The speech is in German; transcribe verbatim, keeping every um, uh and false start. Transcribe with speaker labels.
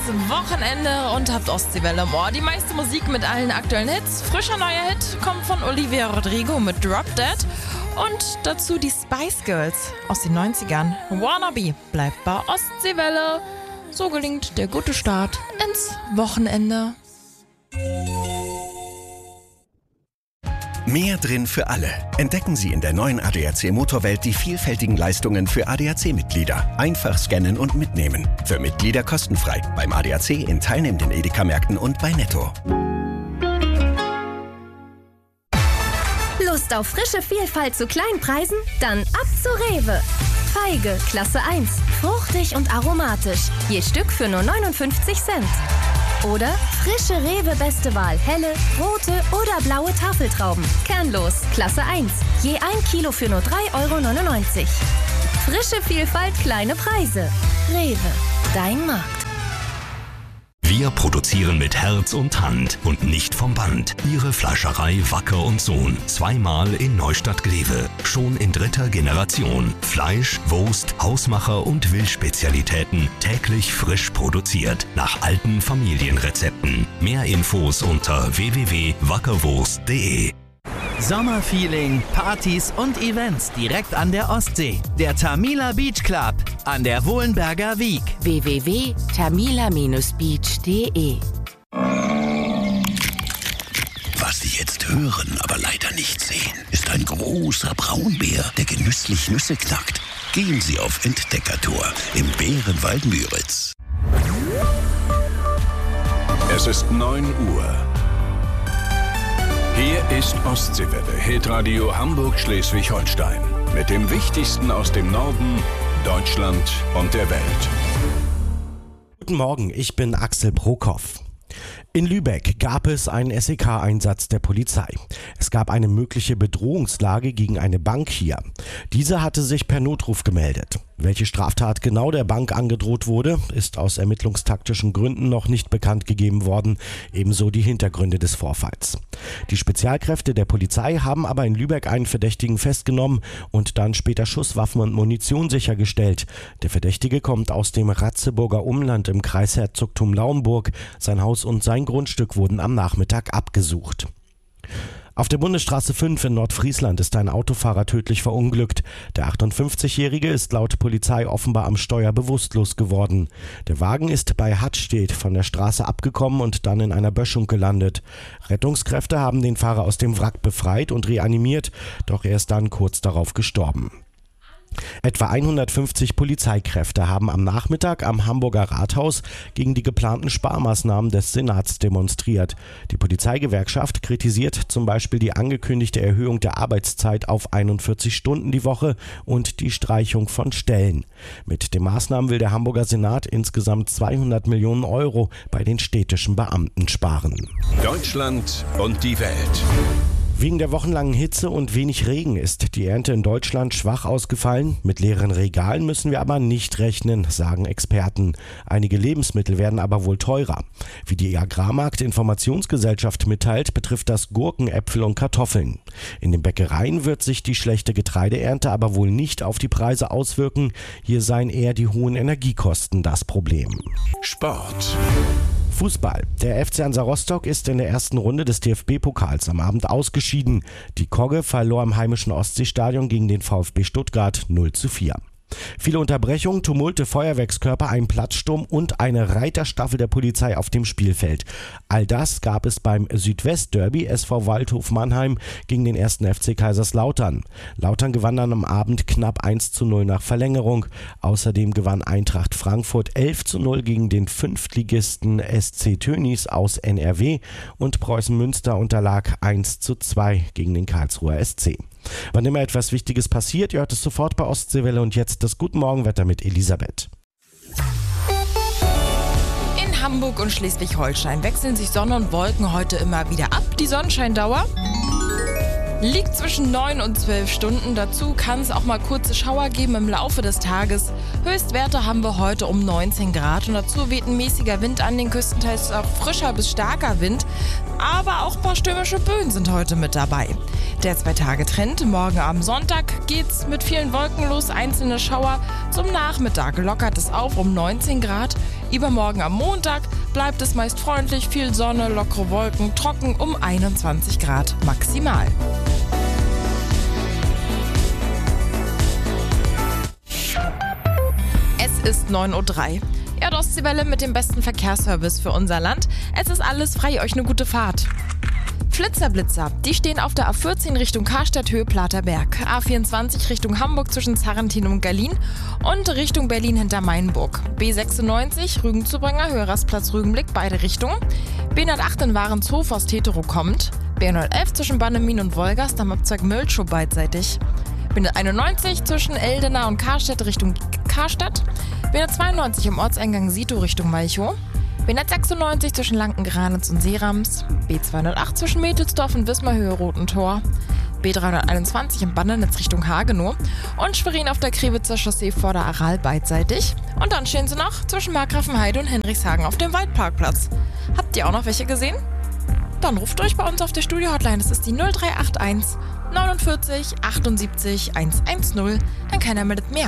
Speaker 1: Wochenende und habt Ostseewelle im Ohr. Die meiste Musik mit allen aktuellen Hits. Frischer neuer Hit kommt von Olivia Rodrigo mit Drop Dead. Und dazu die Spice Girls aus den neunzigern. Wannabe bleibt bei Ostseewelle. So gelingt der gute Start ins Wochenende.
Speaker 2: Mehr drin für alle. Entdecken Sie in der neuen A D A C Motorwelt die vielfältigen Leistungen für A D A C-Mitglieder. Einfach scannen und mitnehmen. Für Mitglieder kostenfrei. Beim A D A C in teilnehmenden Edeka-Märkten und bei Netto.
Speaker 3: Lust auf frische Vielfalt zu Kleinpreisen? Dann ab zu Rewe. Feige, Klasse eins. Fruchtig und aromatisch. Je Stück für nur neunundfünfzig Cent. Oder frische Rewe Beste Wahl, helle, rote oder blaue Tafeltrauben. Kernlos, Klasse eins. Je ein Kilo für nur drei Euro neunundneunzig. Frische Vielfalt, kleine Preise. Rewe, dein Markt.
Speaker 4: Wir produzieren mit Herz und Hand und nicht vom Band. Ihre Fleischerei Wacker und Sohn. Zweimal in Neustadt-Glewe. Schon in dritter Generation. Fleisch, Wurst, Hausmacher und Wildspezialitäten. Täglich frisch produziert. Nach alten Familienrezepten. Mehr Infos unter w w w punkt wackerwurst punkt de.
Speaker 5: Sommerfeeling, Partys und Events direkt an der Ostsee. Der Tamila Beach Club an der Wohlenberger Wiek.
Speaker 6: w w w punkt tamila Bindestrich beach punkt de.
Speaker 7: Was Sie jetzt hören, aber leider nicht sehen, ist ein großer Braunbär, der genüsslich Nüsse knackt. Gehen Sie auf Entdeckertour im Bärenwald Müritz.
Speaker 8: Es ist neun Uhr. Hier ist Ostseewelle, Hitradio Hamburg-Schleswig-Holstein. Mit dem Wichtigsten aus dem Norden, Deutschland und der Welt.
Speaker 9: Guten Morgen, ich bin Axel Brockhoff. In Lübeck gab es einen S E K-Einsatz der Polizei. Es gab eine mögliche Bedrohungslage gegen eine Bank hier. Diese hatte sich per Notruf gemeldet. Welche Straftat genau der Bank angedroht wurde, ist aus ermittlungstaktischen Gründen noch nicht bekannt gegeben worden, ebenso die Hintergründe des Vorfalls. Die Spezialkräfte der Polizei haben aber in Lübeck einen Verdächtigen festgenommen und dann später Schusswaffen und Munition sichergestellt. Der Verdächtige kommt aus dem Ratzeburger Umland im Kreisherzogtum Lauenburg. Sein Haus und sein Grundstück wurden am Nachmittag abgesucht. Auf der Bundesstraße fünf in Nordfriesland ist ein Autofahrer tödlich verunglückt. Der achtundfünfzigjährige ist laut Polizei offenbar am Steuer bewusstlos geworden. Der Wagen ist bei Hattstedt von der Straße abgekommen und dann in einer Böschung gelandet. Rettungskräfte haben den Fahrer aus dem Wrack befreit und reanimiert, doch er ist dann kurz darauf gestorben. Etwa hundertfünfzig Polizeikräfte haben am Nachmittag am Hamburger Rathaus gegen die geplanten Sparmaßnahmen des Senats demonstriert. Die Polizeigewerkschaft kritisiert zum Beispiel die angekündigte Erhöhung der Arbeitszeit auf einundvierzig Stunden die Woche und die Streichung von Stellen. Mit den Maßnahmen will der Hamburger Senat insgesamt zweihundert Millionen Euro bei den städtischen Beamten sparen.
Speaker 8: Deutschland und die Welt.
Speaker 9: Wegen der wochenlangen Hitze und wenig Regen ist die Ernte in Deutschland schwach ausgefallen. Mit leeren Regalen müssen wir aber nicht rechnen, sagen Experten. Einige Lebensmittel werden aber wohl teurer. Wie die Agrarmarkt-Informationsgesellschaft mitteilt, betrifft das Gurken, Äpfel und Kartoffeln. In den Bäckereien wird sich die schlechte Getreideernte aber wohl nicht auf die Preise auswirken. Hier seien eher die hohen Energiekosten das Problem.
Speaker 8: Sport.
Speaker 9: Fußball. Der F C Hansa Rostock ist in der ersten Runde des D F B-Pokals am Abend ausgeschieden. Die Kogge verlor im heimischen Ostseestadion gegen den VfB Stuttgart null zu vier. Viele Unterbrechungen, Tumulte, Feuerwerkskörper, ein Platzsturm und eine Reiterstaffel der Polizei auf dem Spielfeld. All das gab es beim Südwest-Derby S V Waldhof Mannheim gegen den ersten F C Kaiserslautern. Lautern gewann dann am Abend knapp eins zu null nach Verlängerung. Außerdem gewann Eintracht Frankfurt elf zu null gegen den Fünftligisten S C Tönnies aus N R W und Preußen Münster unterlag eins zu zwei gegen den Karlsruher S C. Wann immer etwas Wichtiges passiert, ihr hört es sofort bei Ostseewelle und jetzt das Guten Morgenwetter mit Elisabeth.
Speaker 1: In Hamburg und Schleswig-Holstein wechseln sich Sonne und Wolken heute immer wieder ab. Die Sonnenscheindauer liegt zwischen neun und zwölf Stunden. Dazu kann es auch mal kurze Schauer geben im Laufe des Tages. Höchstwerte haben wir heute um neunzehn Grad und dazu weht ein mäßiger Wind an den Küsten, teils auch frischer bis starker Wind. Aber auch ein paar stürmische Böen sind heute mit dabei. Der Zwei-Tage-Trend. Morgen am Sonntag geht's mit vielen Wolken los, einzelne Schauer. Zum Nachmittag lockert es auf um neunzehn Grad. Übermorgen am Montag bleibt es meist freundlich, viel Sonne, lockere Wolken, trocken um einundzwanzig Grad maximal. Es ist neun Uhr drei. Erdostseewelle mit dem besten Verkehrsservice für unser Land. Es ist alles frei, euch eine gute Fahrt. Flitzerblitzer, die stehen auf der A vierzehn Richtung Karstadt Höhe Platerberg, A vierundzwanzig Richtung Hamburg zwischen Sarrentin und Gerlin und Richtung Berlin hinter Mainburg, B sechsundneunzig Rügen-Zubringer, Höherastplatz Rügenblick, beide Richtungen, B hundertacht in Warenshof aus Tetero kommt, B hundertelf zwischen Bannemin und Wolgast am Abzweig Möltschow beidseitig, B hunderteinundneunzig zwischen Eldena und Karstadt Richtung Karstadt, B hundertzweiundneunzig im Ortseingang Sito Richtung Malchow, B hundertsechsundneunzig zwischen Lanken-Granitz und Seerams, B zweihundertacht zwischen Mädelsdorf und Wismar-Höhe Rotentor, B dreihunderteinundzwanzig im Bandernetz Richtung Hagenow und Schwerin auf der Krewitzer Chaussee vor der Aral beidseitig. Und dann stehen sie noch zwischen Markgrafenheide und Henrichshagen auf dem Waldparkplatz. Habt ihr auch noch welche gesehen? Dann ruft durch bei uns auf der Studio-Hotline. Das ist die null drei acht eins neunundvierzig achtundsiebzig hundertzehn. Dann keiner meldet mehr.